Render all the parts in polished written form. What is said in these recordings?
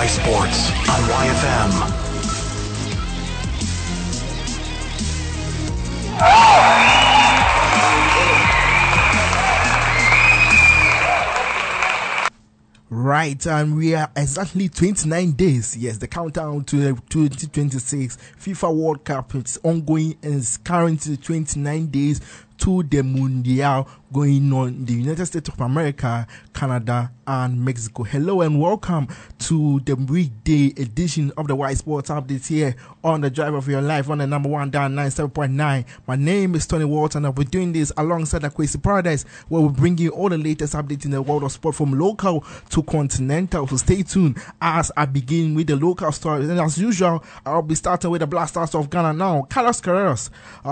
Y Sports on YFM. Right, and we are exactly 29 days. Yes, the countdown to the 2026 FIFA World Cup is ongoing and is currently 29 days to the Mundial going on in the United States of America, Canada, and Mexico. Hello and welcome to the weekday edition of the Y Sports Update here on the Drive of Your Life on the number one down 97.9. My name is Tony Walton and I'll be doing this alongside Akwesi Paradise, where we bring you all the latest updates in the world of sport from local to continental. So stay tuned as I begin with the local stories. And as usual, I'll be starting with the Black Stars of Ghana now. Carlos Queiroz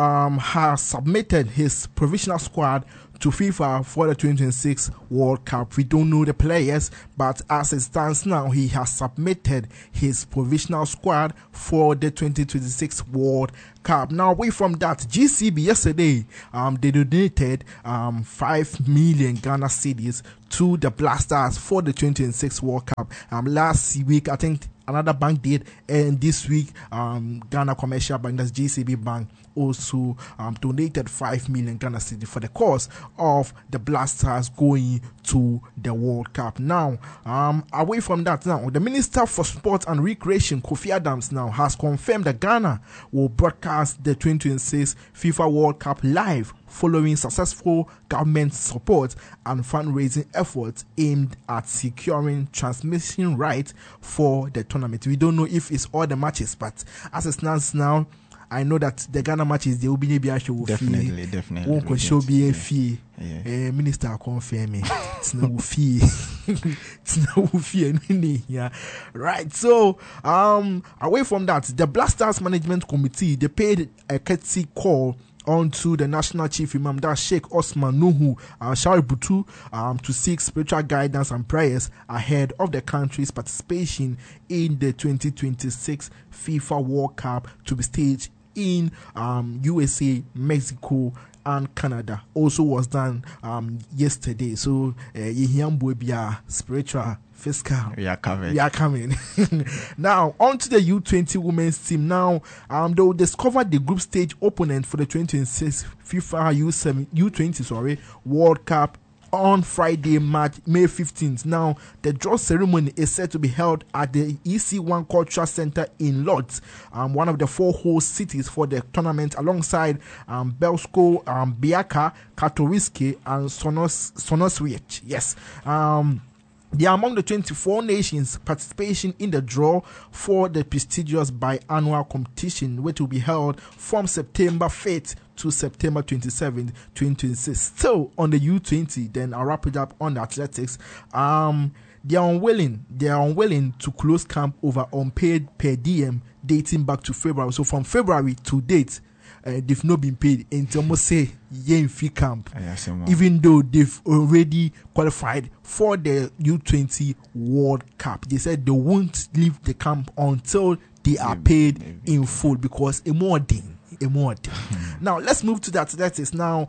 has submitted his provisional squad to FIFA for the 2026 World Cup. We don't know the players, but as it stands now, he has submitted his provisional squad for the 2026 World Cup. Now, away from that, GCB yesterday, they donated 5 million Ghana cedis to the Black Stars for the 2026 World Cup. Last week, I think another bank did, and this week, Ghana Commercial Bank, that's GCB Bank, also donated 5 million Ghana cedis for the cause of the Black Stars going to the World Cup. Now, away from that, now the Minister for Sport and Recreation, Kofi Adams, now has confirmed that Ghana will broadcast the 2026 FIFA World Cup live following successful government support and fundraising efforts aimed at securing transmission rights for the tournament. We don't know if it's all the matches, but as it stands now, I know that the Ghana matches, they will be maybe a show. Definitely. Won't show be a fee. Minister confirm me. It's no fee. It's no fee. Yeah. Right. So, away from that, the Black Stars Management Committee, they paid a courtesy call onto the National Chief Imam, that's Sheikh Osman Nuhu Shaributu, to seek spiritual guidance and prayers ahead of the country's participation in the 2026 FIFA World Cup to be staged in USA, Mexico, and Canada. Also was done yesterday. So, spiritual, fiscal. We are coming. Now, on to the U20 women's team. Now, they will discover the group stage opponent for the 2026 FIFA U20 World Cup on Friday, May 15th. Now, the draw ceremony is set to be held at the EC1 Cultural Center in Lodz, one of the 4 host cities for the tournament, alongside Belsko, Biaka, Katowice, and Sonoswiec. Yes. They are among the 24 nations participation in the draw for the prestigious biannual competition, which will be held from September 5th to September 27th, 2026. Still on the U20, then I'll wrap it up on the athletics. They are unwilling to close camp over unpaid per diem dating back to February. So from February to date, they've not been paid until almost say in free camp, even though they've already qualified for the U20 World Cup. They said they won't leave the camp until they are paid in full, because a more thing. Now let's move to the athletics. Now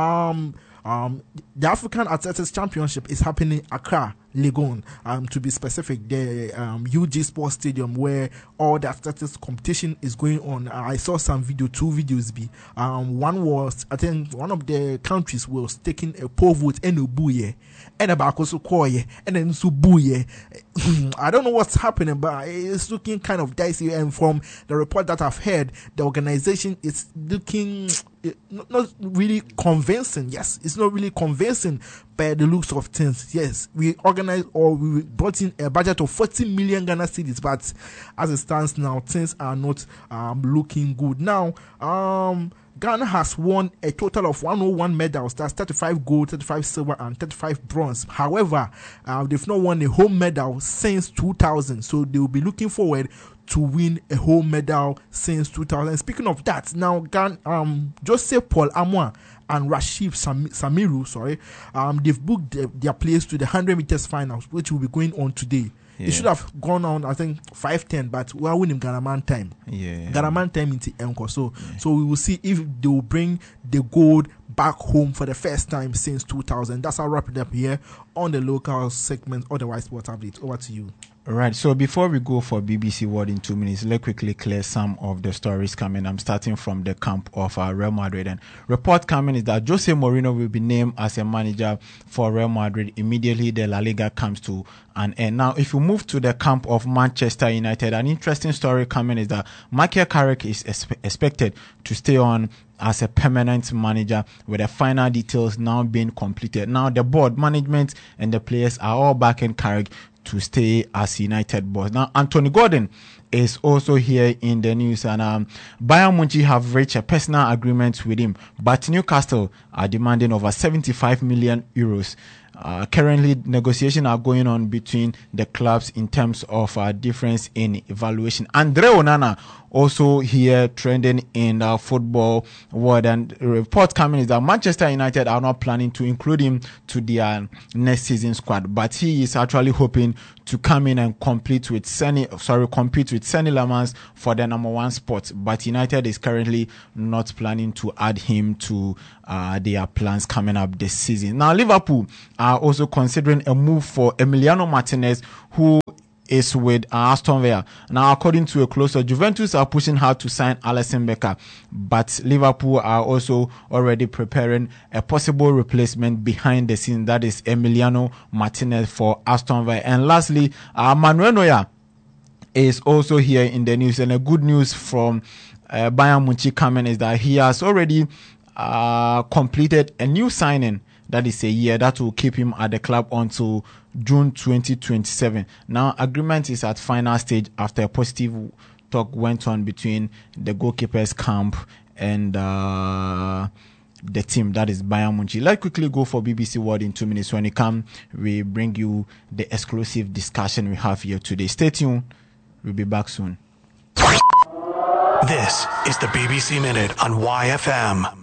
the African Athletics Championship is happening in Accra, Legon, to be specific, the UG Sports Stadium, where all the athletics competition is going on. I saw some two videos. One was, I think, one of the countries was taking a poll vote and a booye, and a bakoso koye, and then so booye. I don't know what's happening, but it's looking kind of dicey. And from the report that I've heard, the organization is looking not really convincing. Yes, it's not really convincing by the looks of things. Yes, we brought in a budget of 40 million Ghana cedis, but as it stands now, things are not looking good. Now, Ghana has won a total of 101 medals. That's 35 gold, 35 silver, and 35 bronze. However, they've not won a home medal since 2000, so they will be looking forward to win a home medal since 2000. Speaking of that, now Joseph Paul Amoa and Rashid Samiru, they've booked their place to the 100 meters finals, which will be going on today. It should have gone on, I think, 5:10, but we are winning Ghana time. Ghana time into Enko. So we will see if they will bring the gold back home for the first time since 2000. That's how wrap it up here on the local segment of the Y Sports Update. Over to you. Right, so before we go for BBC World in 2 minutes, let's quickly clear some of the stories coming. I'm starting from the camp of Real Madrid. And report coming is that Jose Mourinho will be named as a manager for Real Madrid immediately the La Liga comes to an end. Now, if you move to the camp of Manchester United, an interesting story coming is that Michael Carrick is expected to stay on as a permanent manager, with the final details now being completed. Now, the board, management, and the players are all backing Carrick to stay as United boss. Now, Anthony Gordon is also here in the news, and Bayern Munich have reached a personal agreement with him, but Newcastle are demanding over 75 million euros. Currently, negotiations are going on between the clubs in terms of difference in evaluation. Andre Onana also here trending in the football world, and report coming is that Manchester United are not planning to include him to their next season squad, but he is actually hoping to come in and compete with Sonny Lamans for the number 1 spot. But United is currently not planning to add him to their plans coming up this season. Now, Liverpool are also considering a move for Emiliano Martinez, who is with Aston Villa. Now, according to a closer, Juventus are pushing hard to sign Alisson Becker, but Liverpool are also already preparing a possible replacement behind the scene, that is Emiliano Martinez for Aston Villa. And lastly, Manuel Neuer is also here in the news, and a good news from Bayern Munich coming is that he has already completed a new signing. That is a year that will keep him at the club until June 2027. Now, agreement is at final stage after a positive talk went on between the goalkeepers camp and the team, that is Bayern Munich. Let's quickly go for BBC World in 2 minutes. When it comes, we bring you the exclusive discussion we have here today. Stay tuned. We'll be back soon. This is the BBC Minute on YFM.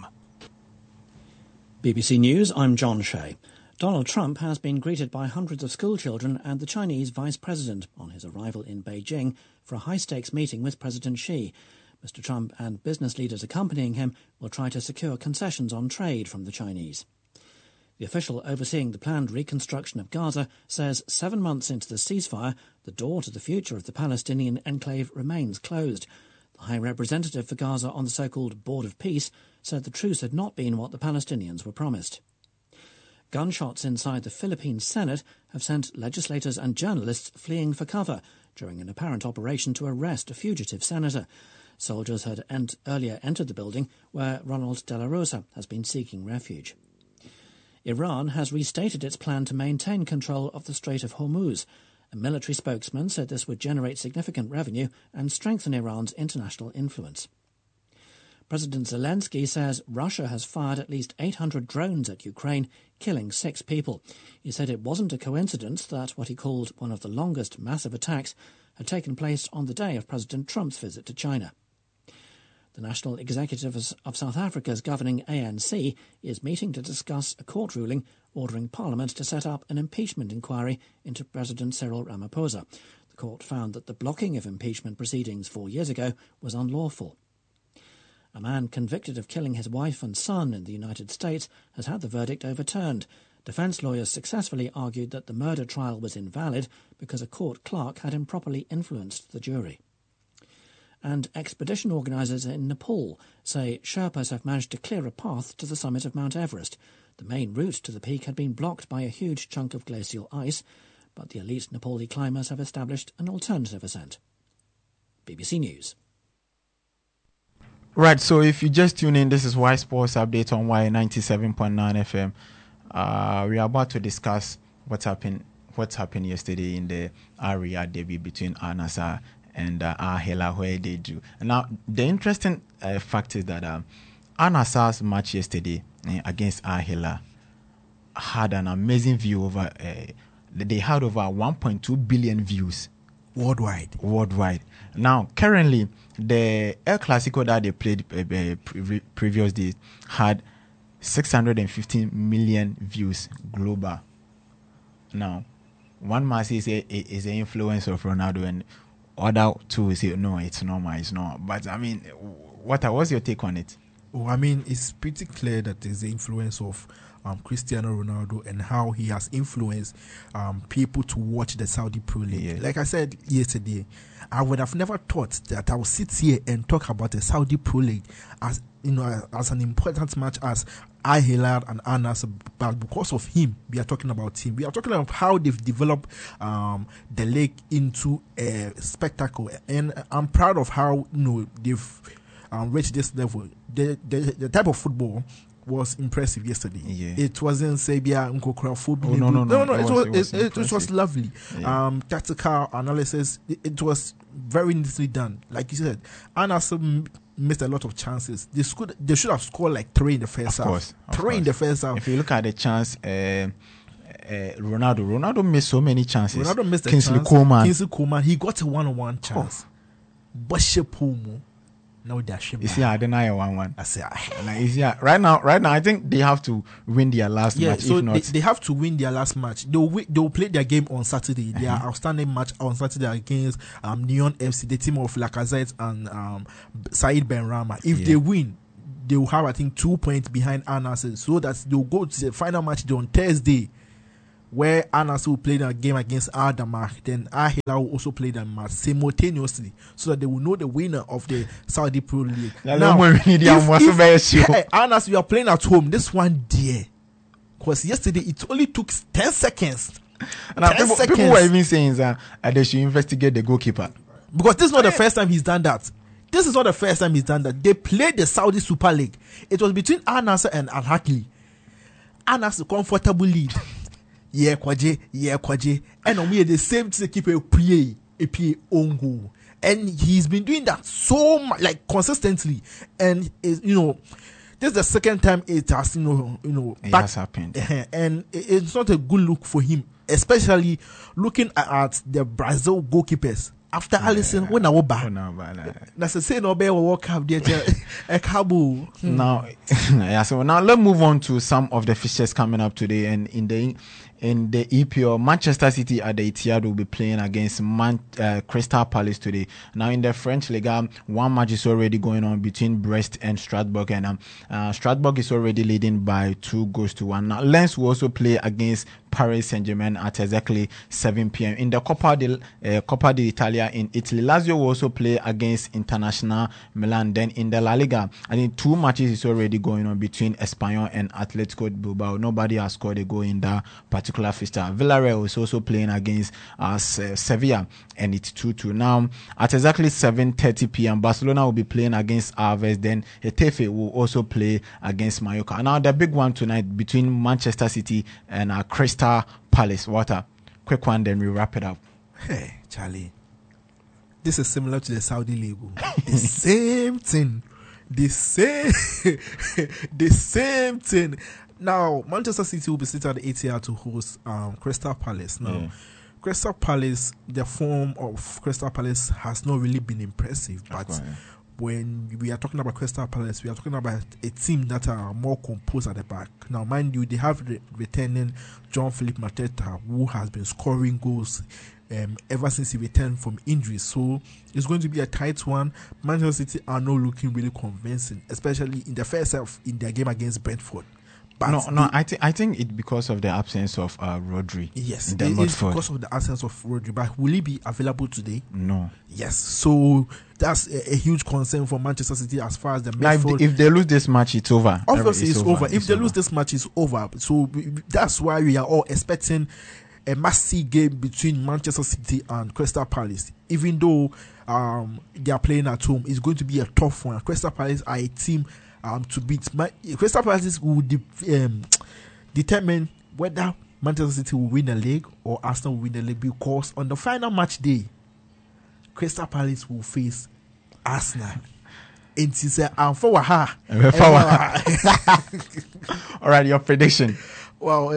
BBC News, I'm John Shea. Donald Trump has been greeted by hundreds of schoolchildren and the Chinese vice president on his arrival in Beijing for a high-stakes meeting with President Xi. Mr. Trump and business leaders accompanying him will try to secure concessions on trade from the Chinese. The official overseeing the planned reconstruction of Gaza says 7 months into the ceasefire, the door to the future of the Palestinian enclave remains closed. The High Representative for Gaza on the so-called Board of Peace said the truce had not been what the Palestinians were promised. Gunshots inside the Philippine Senate have sent legislators and journalists fleeing for cover during an apparent operation to arrest a fugitive senator. Soldiers had earlier entered the building where Ronald De La Rosa has been seeking refuge. Iran has restated its plan to maintain control of the Strait of Hormuz. A military spokesman said this would generate significant revenue and strengthen Iran's international influence. President Zelensky says Russia has fired at least 800 drones at Ukraine, killing 6 people. He said it wasn't a coincidence that what he called one of the longest massive attacks had taken place on the day of President Trump's visit to China. The National Executive of South Africa's governing ANC is meeting to discuss a court ruling ordering Parliament to set up an impeachment inquiry into President Cyril Ramaphosa. The court found that the blocking of impeachment proceedings 4 years ago was unlawful. A man convicted of killing his wife and son in the United States has had the verdict overturned. Defence lawyers successfully argued that the murder trial was invalid because a court clerk had improperly influenced the jury. And expedition organisers in Nepal say Sherpas have managed to clear a path to the summit of Mount Everest. The main route to the peak had been blocked by a huge chunk of glacial ice, but the elite Nepali climbers have established an alternative ascent. BBC News. Right, so if you just tune in, this is Y Sports Update on Y97.9 FM. We are about to discuss what happened yesterday in the area derby between Al-Nassr and Al Hilal, where they drew. Now, the interesting fact is that Al-Nassr's match yesterday against Al Hilal had an amazing view over. They had over 1.2 billion views worldwide. Now, currently, the El Clasico that they played previous days had 615 million views global. Now, one must say is the influence of Ronaldo, and other two say no, it's not. But I mean, what's your take on it? Oh, I mean, it's pretty clear that there's the influence of Cristiano Ronaldo and how he has influenced people to watch the Saudi Pro League. Yeah. Like I said yesterday, I would have never thought that I would sit here and talk about the Saudi Pro League as as an important match as Al Hilal and Al Nassr, but because of him, we are talking about him. We are talking about how they've developed the league into a spectacle, and I'm proud of how they've reached this level. The type of football was impressive yesterday. Yeah. It wasn't Sabia Nkokra No. It was lovely. Yeah. Tactical analysis. It was very neatly done. Like you said, Al Nassr missed a lot of chances. They should have scored like 3 in the first half. Three in the first half. If you look at the chance, Ronaldo missed so many chances. Ronaldo missed a Kingsley chance. Coman, he got a one-on-one chance. Bashepomo. Now they're ashamed. You see, I deny 1-1. I say, right now, I think they have to win their last match. So if not, they have to win their last match. They'll play their game on Saturday. Their outstanding match on Saturday against Neon FC, the team of Lacazette and Said Benrahma. If they win, they will have, I think, 2 points behind Al Nassr, so that they'll go to the final match on Thursday, where Al Nassr will play their game against Al Dammar. Then Al Hilal will also play their match simultaneously, so that they will know the winner of the Saudi Pro League. Al Nassr, you are playing at home. This one, dear, because yesterday it only took 10 seconds. People were even saying that they should investigate the goalkeeper, because this is not the first time he's done that. This is not the first time he's done that. They played the Saudi Super League. It was between Al Nassr and Al Ahly. Al Nassr comfortable lead. Yeah, kwaje. And on me the same to keep a play own goal. And he's been doing that so much, like consistently. And this is the second time it has it has happened. And it's not a good look for him, especially looking at the Brazil goalkeepers. After Alisson, when I was back, that's the same. Walk up there, a cabo. Now, so now let's move on to some of the fixtures coming up today. And in the EPL, Manchester City at the Etihad will be playing against Crystal Palace today. Now in the French Liga, one match is already going on between Brest and Strasbourg, and Strasbourg is already leading by 2-1. Now Lens will also play against Paris Saint-Germain at exactly 7 p.m. In the Coppa d'Italia in Italy, Lazio will also play against Internazionale Milan. Then in the La Liga, I think 2 matches is already going on between Espanyol and Atletico Bilbao. Nobody has scored a goal in that particular fixture. Villarreal is also playing against Sevilla, and it's 2-2. Now at exactly 7:30 p.m. Barcelona will be playing against Aves. Then Getafe will also play against Mallorca. Now the big one tonight between Manchester City and Crystal Palace. What a quick one, then we wrap it up. Hey Charlie, this is similar to the Saudi League. The same thing. The same thing. Now, Manchester City will be sitting at the Etihad to host Crystal Palace. Now, Crystal Palace, the form of Crystal Palace has not really been impressive. But when we are talking about Crystal Palace, we are talking about a team that are more composed at the back. Now, mind you, they have returning Jean-Philippe Mateta, who has been scoring goals ever since he returned from injury. So it's going to be a tight one. Manchester City are not looking really convincing, especially in the first half in their game against Brentford. But I think it's because of the absence of Rodri. Yes, it is because of the absence of Rodri. But will he be available today? No. Yes, so that's a huge concern for Manchester City as far as the midfield. If they lose this match, it's over. Obviously, it's over. If they lose this match, it's over. So that's why we are all expecting a massive game between Manchester City and Crystal Palace. Even though they are playing at home, it's going to be a tough one. Crystal Palace are a team to beat. Crystal Palace will determine whether Manchester City will win the league or Arsenal will win the league, because on the final match day, Crystal Palace will face Arsenal. And she said, all right, your prediction. Well,